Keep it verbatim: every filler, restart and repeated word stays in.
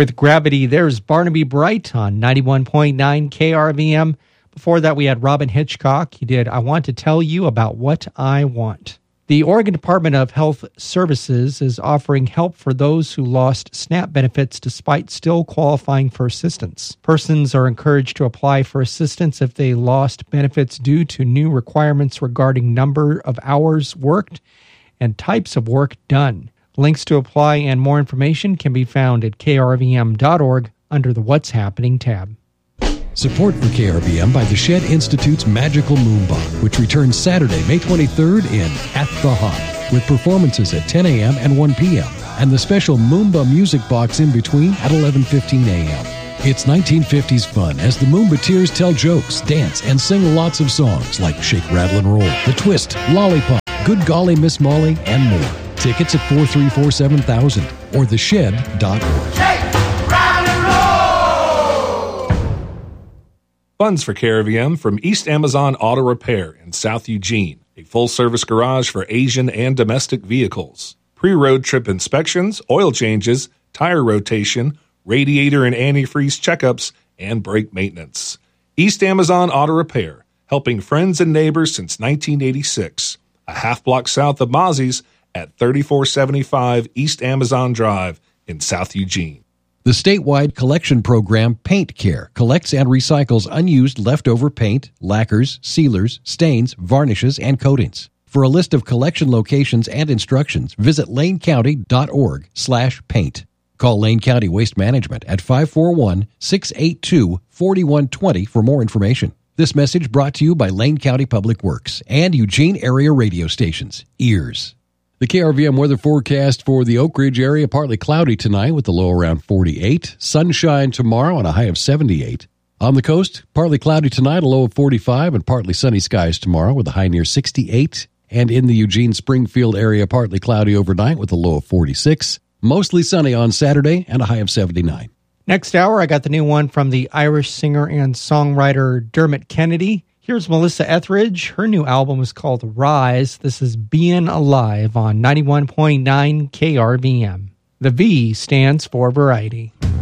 With Gravity, there's Barnaby Bright on ninety-one point nine K R V M. Before that, we had Robin Hitchcock. He did I Want to Tell You About What I Want. The Oregon Department of Health Services is offering help for those who lost SNAP benefits despite still qualifying for assistance. Persons are encouraged to apply for assistance if they lost benefits due to new requirements regarding number of hours worked and types of work done. Links to apply and more information can be found at K R V M dot org under the What's Happening tab. Support for K R V M by the Shed Institute's Magical Moonbot, which returns Saturday, May twenty-third in At the Hop, with performances at ten a.m. and one p.m., and the special Moomba Music Box in between at eleven fifteen a.m. It's nineteen fifties fun as the Moombateers tell jokes, dance, and sing lots of songs like Shake, Rattle, and Roll, The Twist, Lollipop, Good Golly Miss Molly, and more. Tickets at four three four seven thousand or the shed dot org. Funds for K R V M from East Amazon Auto Repair in South Eugene, a full-service garage for Asian and domestic vehicles. Pre-road trip inspections, oil changes, tire rotation, radiator and antifreeze checkups, and brake maintenance. East Amazon Auto Repair, helping friends and neighbors since nineteen eighty-six. A half block south of Mozzie's at thirty-four seventy-five East Amazon Drive in South Eugene. The statewide collection program Paint Care collects and recycles unused leftover paint, lacquers, sealers, stains, varnishes, and coatings. For a list of collection locations and instructions, visit lane county dot org slash paint. Call Lane County Waste Management at five four one, six eight two, four one two zero for more information. This message brought to you by Lane County Public Works and Eugene area radio stations. Ears. The K R V M weather forecast for the Oak Ridge area, partly cloudy tonight with a low around forty-eight. Sunshine tomorrow and a high of seventy-eight. On the coast, partly cloudy tonight, a low of forty-five, and partly sunny skies tomorrow with a high near sixty-eight. And in the Eugene-Springfield area, partly cloudy overnight with a low of forty-six. Mostly sunny on Saturday and a high of seventy-nine. Next hour, I got the new one from the Irish singer and songwriter Dermot Kennedy. Here's Melissa Etheridge. Her new album is called Rise. This is Being Alive on ninety-one point nine K R V M. The V stands for variety.